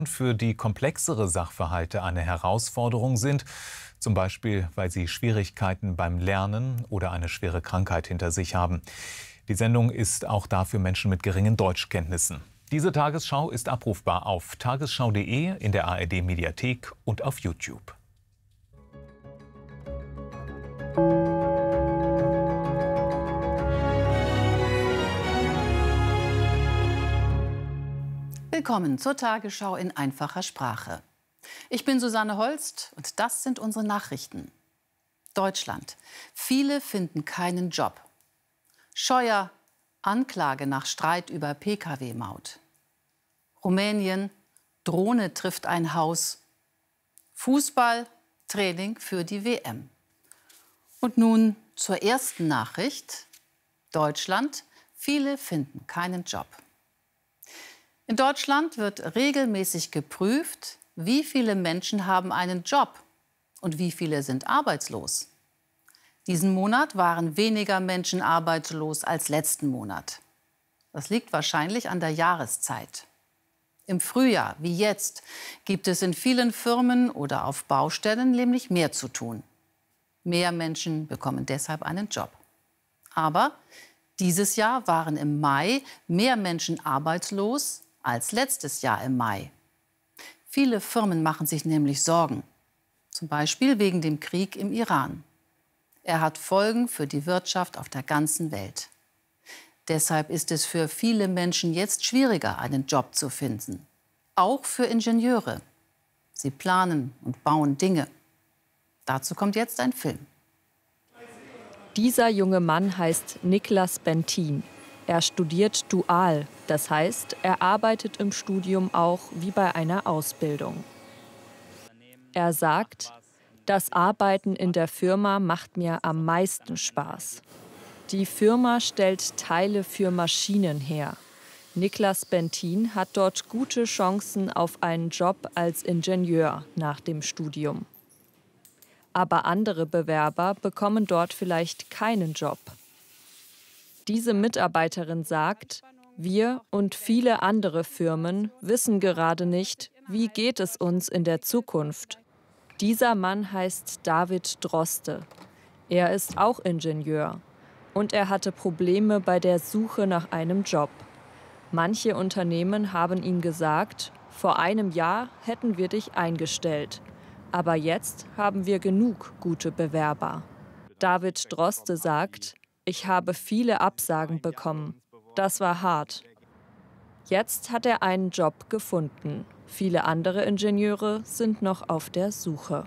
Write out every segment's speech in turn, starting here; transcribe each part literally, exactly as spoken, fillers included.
für die komplexere Sachverhalte eine Herausforderung sind, zum Beispiel weil sie Schwierigkeiten beim Lernen oder eine schwere Krankheit hinter sich haben. Die Sendung ist auch da für Menschen mit geringen Deutschkenntnissen. Diese Tagesschau ist abrufbar auf tagesschau punkt de, in der A R D-Mediathek und auf YouTube. Willkommen zur Tagesschau in einfacher Sprache. Ich bin Susanne Holst und das sind unsere Nachrichten. Deutschland. Viele finden keinen Job. Scheuer. Anklage nach Streit über P K W-Maut. Rumänien. Drohne trifft ein Haus. Fußball. Training für die W M. Und nun zur ersten Nachricht. Deutschland. Viele finden keinen Job. In Deutschland wird regelmäßig geprüft, wie viele Menschen haben einen Job und wie viele sind arbeitslos. Diesen Monat waren weniger Menschen arbeitslos als letzten Monat. Das liegt wahrscheinlich an der Jahreszeit. Im Frühjahr, wie jetzt, gibt es in vielen Firmen oder auf Baustellen nämlich mehr zu tun. Mehr Menschen bekommen deshalb einen Job. Aber dieses Jahr waren im Mai mehr Menschen arbeitslos als letztes Jahr im Mai. Viele Firmen machen sich nämlich Sorgen, zum Beispiel wegen dem Krieg im Iran. Er hat Folgen für die Wirtschaft auf der ganzen Welt. Deshalb ist es für viele Menschen jetzt schwieriger, einen Job zu finden. Auch für Ingenieure. Sie planen und bauen Dinge. Dazu kommt jetzt ein Film. Dieser junge Mann heißt Niklas Bentin. Er studiert dual, das heißt, er arbeitet im Studium auch wie bei einer Ausbildung. Er sagt, das Arbeiten in der Firma macht mir am meisten Spaß. Die Firma stellt Teile für Maschinen her. Niklas Bentin hat dort gute Chancen auf einen Job als Ingenieur nach dem Studium. Aber andere Bewerber bekommen dort vielleicht keinen Job. Diese Mitarbeiterin sagt, wir und viele andere Firmen wissen gerade nicht, wie geht es uns in der Zukunft. Dieser Mann heißt David Droste. Er ist auch Ingenieur und er hatte Probleme bei der Suche nach einem Job. Manche Unternehmen haben ihm gesagt, vor einem Jahr hätten wir dich eingestellt, aber jetzt haben wir genug gute Bewerber. David Droste sagt, ich habe viele Absagen bekommen. Das war hart. Jetzt hat er einen Job gefunden. Viele andere Ingenieure sind noch auf der Suche.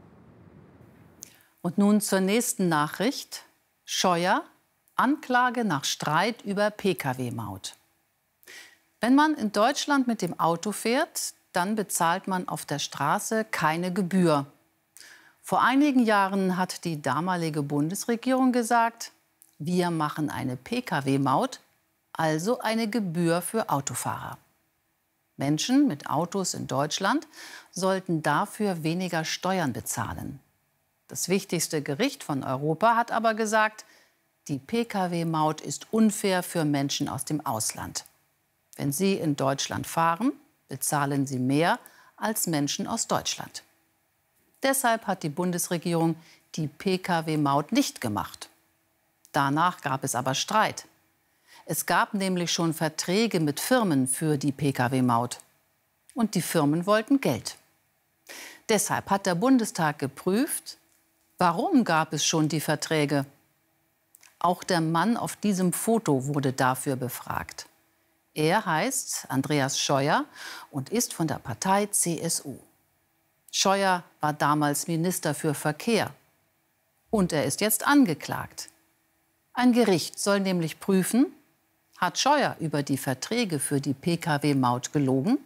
Und nun zur nächsten Nachricht. Scheuer. Anklage nach Streit über P K W-Maut. Wenn man in Deutschland mit dem Auto fährt, dann bezahlt man auf der Straße keine Gebühr. Vor einigen Jahren hat die damalige Bundesregierung gesagt, wir machen eine P K W-Maut, also eine Gebühr für Autofahrer. Menschen mit Autos in Deutschland sollten dafür weniger Steuern bezahlen. Das wichtigste Gericht von Europa hat aber gesagt, die P K W-Maut ist unfair für Menschen aus dem Ausland. Wenn sie in Deutschland fahren, bezahlen sie mehr als Menschen aus Deutschland. Deshalb hat die Bundesregierung die P K W-Maut nicht gemacht. Danach gab es aber Streit. Es gab nämlich schon Verträge mit Firmen für die P K W-Maut. Und die Firmen wollten Geld. Deshalb hat der Bundestag geprüft, warum gab es schon die Verträge. Auch der Mann auf diesem Foto wurde dafür befragt. Er heißt Andreas Scheuer und ist von der Partei C S U. Scheuer war damals Minister für Verkehr. Und er ist jetzt angeklagt. Ein Gericht soll nämlich prüfen, hat Scheuer über die Verträge für die P K W-Maut gelogen?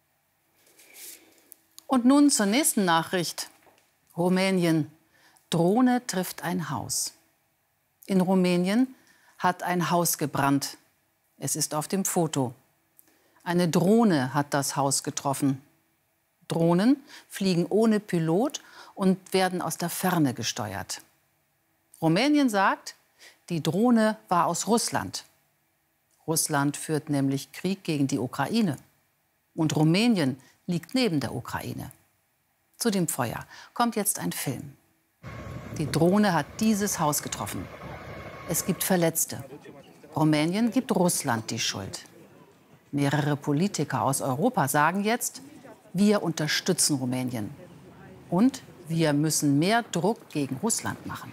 Und nun zur nächsten Nachricht. Rumänien. Drohne trifft ein Haus. In Rumänien hat ein Haus gebrannt. Es ist auf dem Foto. Eine Drohne hat das Haus getroffen. Drohnen fliegen ohne Pilot und werden aus der Ferne gesteuert. Rumänien sagt, die Drohne war aus Russland. Russland führt nämlich Krieg gegen die Ukraine. Und Rumänien liegt neben der Ukraine. Zu dem Feuer kommt jetzt ein Film. Die Drohne hat dieses Haus getroffen. Es gibt Verletzte. Rumänien gibt Russland die Schuld. Mehrere Politiker aus Europa sagen jetzt, wir unterstützen Rumänien. Und wir müssen mehr Druck gegen Russland machen.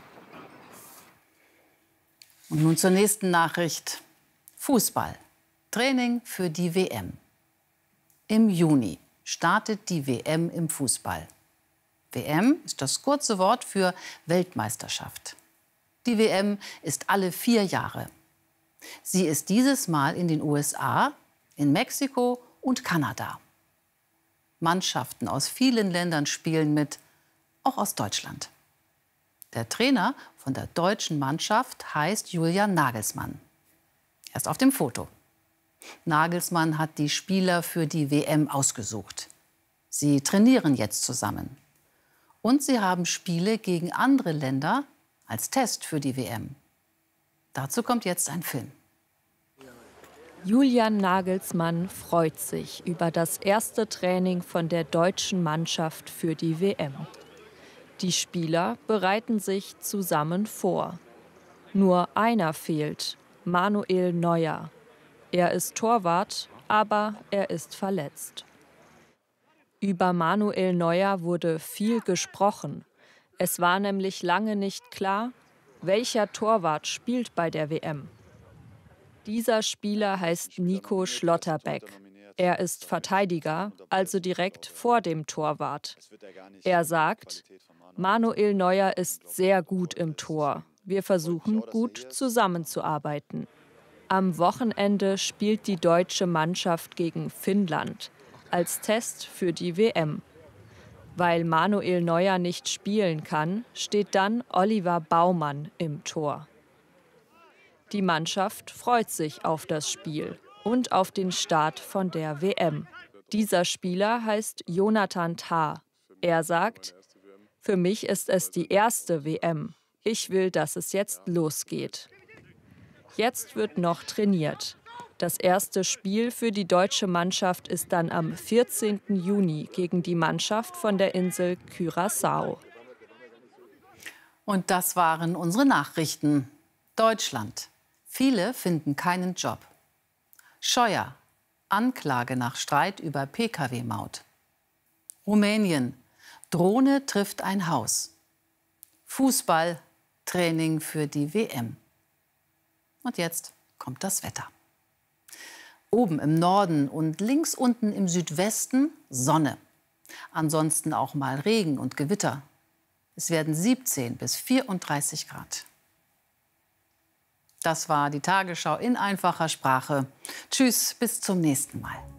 Und nun zur nächsten Nachricht. Fußball. Training für die W M. Im Juni startet die W M im Fußball. W M ist das kurze Wort für Weltmeisterschaft. Die W M ist alle vier Jahre. Sie ist dieses Mal in den U S A, in Mexiko und Kanada. Mannschaften aus vielen Ländern spielen mit, auch aus Deutschland. Der Trainer von der deutschen Mannschaft heißt Julian Nagelsmann. Er ist auf dem Foto. Nagelsmann hat die Spieler für die W M ausgesucht. Sie trainieren jetzt zusammen. Und sie haben Spiele gegen andere Länder als Test für die W M. Dazu kommt jetzt ein Film. Julian Nagelsmann freut sich über das erste Training von der deutschen Mannschaft für die W M. Die Spieler bereiten sich zusammen vor. Nur einer fehlt, Manuel Neuer. Er ist Torwart, aber er ist verletzt. Über Manuel Neuer wurde viel gesprochen. Es war nämlich lange nicht klar, welcher Torwart spielt bei der W M. Dieser Spieler heißt Nico Schlotterbeck. Er ist Verteidiger, also direkt vor dem Torwart. Er sagt, Manuel Neuer ist sehr gut im Tor. Wir versuchen, gut zusammenzuarbeiten. Am Wochenende spielt die deutsche Mannschaft gegen Finnland als Test für die W M. Weil Manuel Neuer nicht spielen kann, steht dann Oliver Baumann im Tor. Die Mannschaft freut sich auf das Spiel und auf den Start von der W M. Dieser Spieler heißt Jonathan Tah. Er sagt, für mich ist es die erste W M. Ich will, dass es jetzt losgeht. Jetzt wird noch trainiert. Das erste Spiel für die deutsche Mannschaft ist dann am vierzehnten Juni gegen die Mannschaft von der Insel Curaçao. Und das waren unsere Nachrichten. Deutschland. Viele finden keinen Job. Scheuer. Anklage nach Streit über P K W-Maut. Rumänien. Drohne trifft ein Haus. Fußball. Training für die W M. Und jetzt kommt das Wetter. Oben im Norden und links unten im Südwesten Sonne. Ansonsten auch mal Regen und Gewitter. Es werden siebzehn bis vierunddreißig Grad. Das war die Tagesschau in einfacher Sprache. Tschüss, bis zum nächsten Mal.